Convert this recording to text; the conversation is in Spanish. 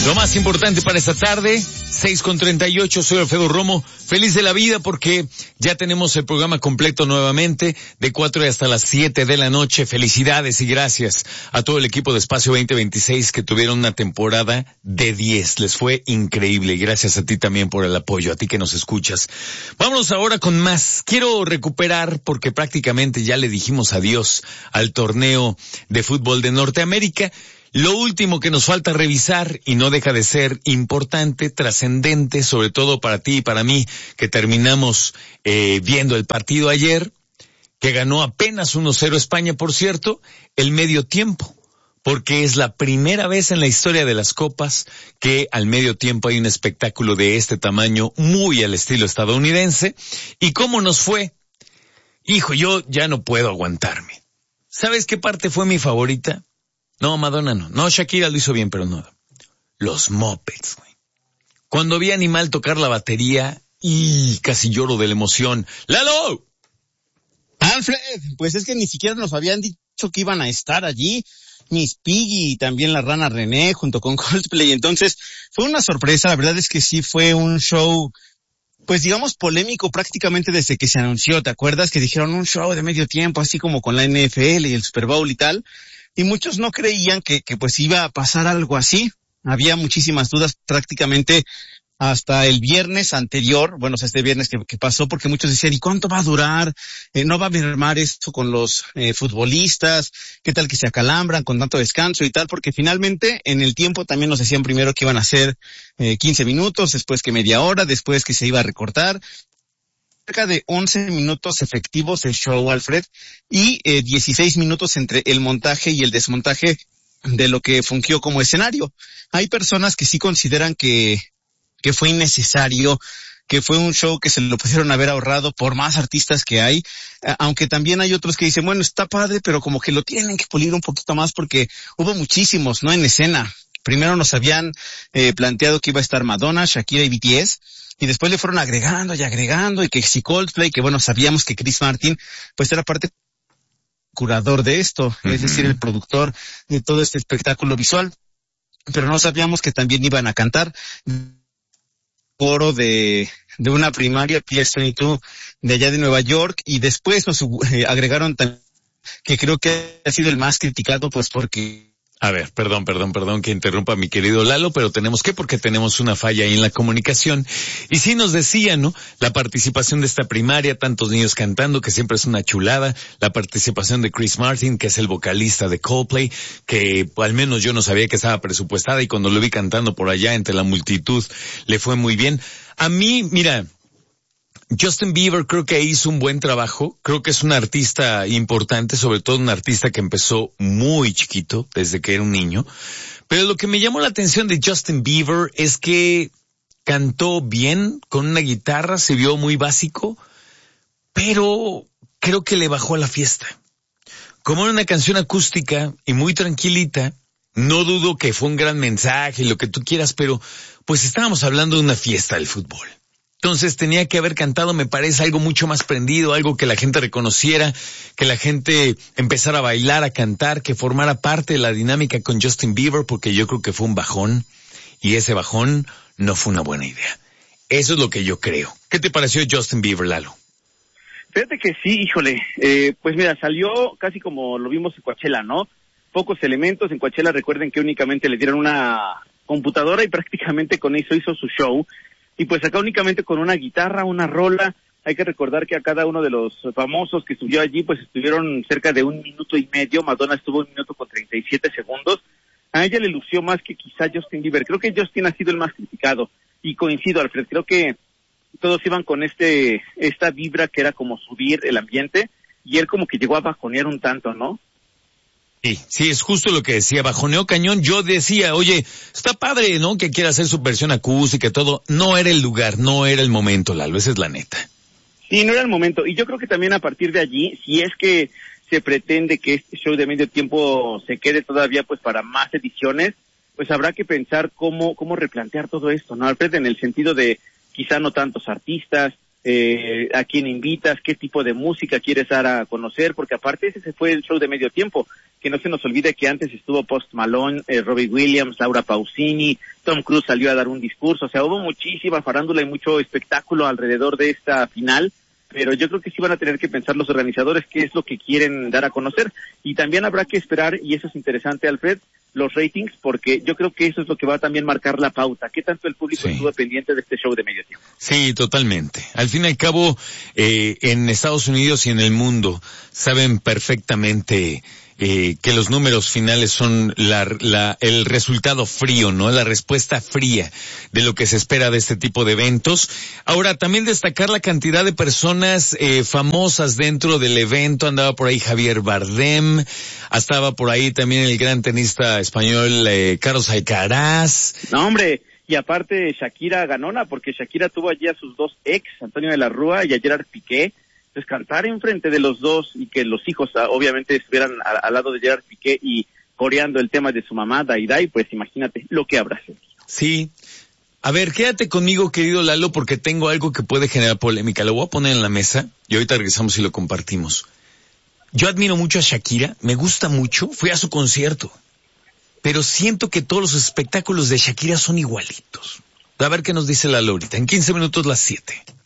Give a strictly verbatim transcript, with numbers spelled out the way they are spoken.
Lo más importante para esta tarde, seis con treinta y ocho, soy Alfredo Romo, feliz de la vida porque ya tenemos el programa completo nuevamente, de cuatro y hasta las siete de la noche. Felicidades y gracias a todo el equipo de Espacio veinte veintiséis que tuvieron una temporada de diez, les fue increíble y gracias a ti también por el apoyo, a ti que nos escuchas. Vámonos ahora con más. Quiero recuperar porque prácticamente ya le dijimos adiós al torneo de fútbol de Norteamérica. Lo último que nos falta revisar, y no deja de ser importante, trascendente, sobre todo para ti y para mí, que terminamos eh, viendo el partido ayer, que ganó apenas uno cero España, por cierto, el medio tiempo, porque es la primera vez en la historia de las copas que al medio tiempo hay un espectáculo de este tamaño, muy al estilo estadounidense. ¿Y cómo nos fue? Hijo, yo ya no puedo aguantarme. ¿Sabes qué parte fue mi favorita? No, Madonna no. No, Shakira lo hizo bien, pero no. Los Muppets, güey. Cuando vi a Animal tocar la batería, y casi lloro de la emoción. ¡Lalo! Alfred, pues es que ni siquiera nos habían dicho que iban a estar allí. Miss Piggy y también la Rana René junto con Coldplay. Entonces, fue una sorpresa. La verdad es que sí fue un show, pues digamos polémico prácticamente desde que se anunció. ¿Te acuerdas que dijeron un show de medio tiempo, así como con la N F L y el Super Bowl y tal? Y muchos no creían que, que pues iba a pasar algo así. Había muchísimas dudas prácticamente hasta el viernes anterior, bueno, o sea, este viernes que, que pasó, porque muchos decían, ¿y cuánto va a durar? Eh, ¿No va a mermar esto con los eh, futbolistas? ¿Qué tal que se acalambran con tanto descanso y tal? Porque finalmente en el tiempo también nos decían primero que iban a ser eh, quince minutos, después que media hora, después que se iba a recortar. Cerca de once minutos efectivos el show, Alfred, y eh, dieciséis minutos entre el montaje y el desmontaje de lo que fungió como escenario. Hay personas que sí consideran que, que fue innecesario, que fue un show que se lo pudieron haber ahorrado por más artistas que hay, eh, aunque también hay otros que dicen, bueno, está padre, pero como que lo tienen que pulir un poquito más porque hubo muchísimos, ¿no?, en escena. Primero nos habían eh, planteado que iba a estar Madonna, Shakira y B T S, y después le fueron agregando y agregando, y que si Coldplay, que bueno, sabíamos que Chris Martin, pues era parte curador de esto, uh-huh. Es decir, el productor de todo este espectáculo visual, pero no sabíamos que también iban a cantar coro de, de una primaria, P S veintidós, de allá de Nueva York, y después nos eh, agregaron también, que creo que ha sido el más criticado, pues porque... A ver, perdón, perdón, perdón que interrumpa a mi querido Lalo, pero tenemos que porque tenemos una falla ahí en la comunicación. Y sí nos decía, ¿no?, la participación de esta primaria, tantos niños cantando, que siempre es una chulada, la participación de Chris Martin, que es el vocalista de Coldplay, que al menos yo no sabía que estaba presupuestada y cuando lo vi cantando por allá entre la multitud le fue muy bien. A mí, mira, Justin Bieber creo que hizo un buen trabajo, creo que es un artista importante, sobre todo un artista que empezó muy chiquito, desde que era un niño, pero lo que me llamó la atención de Justin Bieber es que cantó bien, con una guitarra, se vio muy básico, pero creo que le bajó a la fiesta. Como era una canción acústica y muy tranquilita, no dudo que fue un gran mensaje, lo que tú quieras, pero pues estábamos hablando de una fiesta del fútbol. Entonces tenía que haber cantado, me parece, algo mucho más prendido, algo que la gente reconociera, que la gente empezara a bailar, a cantar, que formara parte de la dinámica con Justin Bieber, porque yo creo que fue un bajón, y ese bajón no fue una buena idea. Eso es lo que yo creo. ¿Qué te pareció Justin Bieber, Lalo? Fíjate que sí, híjole, eh, pues mira, salió casi como lo vimos en Coachella, ¿no? Pocos elementos, en Coachella recuerden que únicamente le dieron una computadora y prácticamente con eso hizo su show. Y pues acá únicamente con una guitarra, una rola. Hay que recordar que a cada uno de los famosos que estuvo allí, pues estuvieron cerca de un minuto y medio. Madonna estuvo un minuto con treinta y siete segundos. A ella le lució más que quizá Justin Bieber. Creo que Justin ha sido el más criticado. Y coincido, Alfred, creo que todos iban con este esta vibra que era como subir el ambiente. Y él como que llegó a bajonear un tanto, ¿no? Sí, sí, es justo lo que decía, bajoneó cañón. Yo decía, oye, está padre, ¿no?, que quiera hacer su versión acústica y todo. No era el lugar, no era el momento, Lalo, esa es la neta. Sí, no era el momento. Y yo creo que también a partir de allí, si es que se pretende que este show de medio tiempo se quede todavía pues para más ediciones, pues habrá que pensar cómo cómo replantear todo esto, ¿no, Alfred? En el sentido de quizá no tantos artistas, eh, a quién invitas, qué tipo de música quieres dar a conocer, porque aparte ese fue el show de medio tiempo, que no se nos olvide que antes estuvo Post Malone, eh, Robbie Williams, Laura Pausini, Tom Cruise salió a dar un discurso, o sea, hubo muchísima farándula y mucho espectáculo alrededor de esta final, pero yo creo que sí van a tener que pensar los organizadores qué es lo que quieren dar a conocer, y también habrá que esperar, y eso es interesante, Alfred, los ratings, porque yo creo que eso es lo que va a también marcar la pauta. ¿Qué tanto el público sí. estuvo pendiente de este show de medio tiempo? Sí, totalmente. Al fin y al cabo, eh, en Estados Unidos y en el mundo saben perfectamente eh, que los números finales son la, la, el resultado frío, ¿no? La respuesta fría de lo que se espera de este tipo de eventos. Ahora, también destacar la cantidad de personas eh, famosas dentro del evento. Andaba por ahí Javier Bardem, estaba por ahí también el gran tenista español eh, Carlos Alcaraz. No, hombre, y aparte Shakira ganona, porque Shakira tuvo allí a sus dos ex, Antonio de la Rúa y a Gerard Piqué. Entonces cantar enfrente de los dos y que los hijos obviamente estuvieran a, al lado de Gerard Piqué y coreando el tema de su mamá, Dai Dai, pues imagínate lo que habrá sido. Sí. A ver, quédate conmigo, querido Lalo, porque tengo algo que puede generar polémica. Lo voy a poner en la mesa y ahorita regresamos y lo compartimos. Yo admiro mucho a Shakira, me gusta mucho, fui a su concierto, pero siento que todos los espectáculos de Shakira son igualitos. A ver qué nos dice Lalo ahorita, en quince minutos las siete.